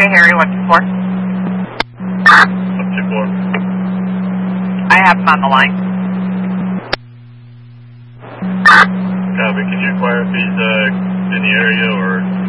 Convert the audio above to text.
Okay, Harry, what's the for? 124. I have him on the line. Copy. Could you inquire if he's in the area or